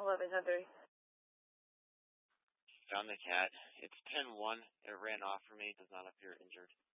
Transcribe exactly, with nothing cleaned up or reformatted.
eleven ten thirty. Found the cat. It's ten one. It ran off from me. Does not appear injured.